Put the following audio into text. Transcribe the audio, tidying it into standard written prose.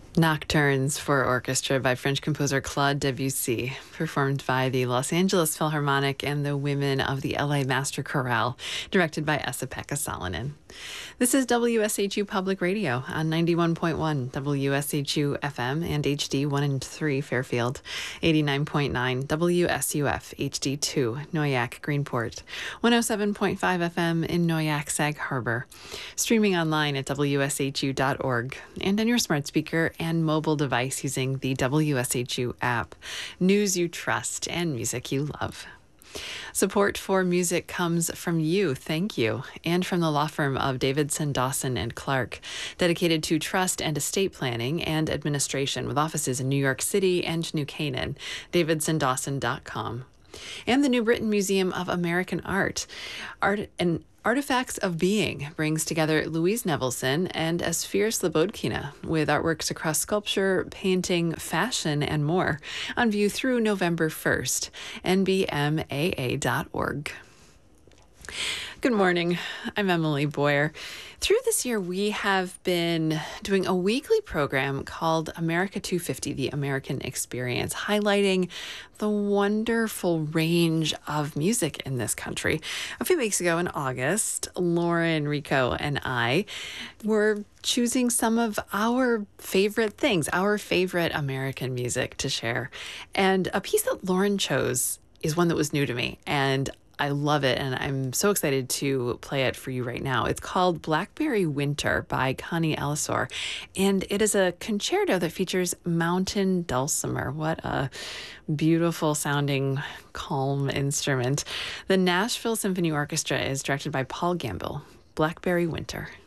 Nocturnes for Orchestra by French composer Claude Debussy, performed by the Los Angeles Philharmonic and the Women of the LA Master Chorale, directed by Esa-Pekka Salonen. This is WSHU Public Radio on 91.1 WSHU FM and HD 1 and 3 Fairfield, 89.9 WSUF HD2 Noyak Greenport, 107.5 FM in Noyak Sag Harbor, streaming online at WSHU.org and on your smart speaker and mobile device using the WSHU app. News you trust and music you love. Support for music comes from you, thank you, and from the law firm of Davidson, Dawson & Clark, dedicated to trust and estate planning and administration with offices in New York City and New Canaan, davidsondawson.com. And the New Britain Museum of American Art and Artifacts of Being brings together Louise Nevelson and Esfir Slobodkina with artworks across sculpture, painting, fashion, and more on view through November 1st. nbmaa.org. Good morning. I'm Emily Boyer. Through this year, we have been doing a weekly program called America 250, The American Experience, highlighting the wonderful range of music in this country. A few weeks ago in August, Lauren, Rico, and I were choosing some of our favorite things, our favorite American music to share. And a piece that Lauren chose is one that was new to me, and I love it, and I'm so excited to play it for you right now. It's called Blackberry Winter by Connie Ellisor, and it is a concerto that features mountain dulcimer. What a beautiful sounding, calm instrument. The Nashville Symphony Orchestra is directed by Paul Gamble. Blackberry Winter.